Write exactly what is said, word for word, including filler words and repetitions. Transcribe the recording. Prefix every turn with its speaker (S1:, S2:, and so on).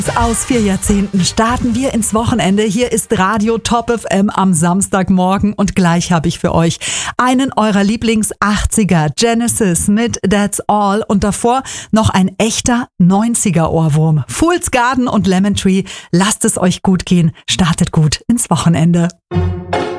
S1: Aus vier Jahrzehnten starten wir ins Wochenende. Hier ist Radio Top F M am Samstagmorgen und gleich habe ich für euch einen eurer Lieblings-achtziger Genesis mit That's All und davor noch ein echter neunziger-Ohrwurm. Fool's Garden und Lemon Tree. Lasst es euch gut gehen. Startet gut ins Wochenende.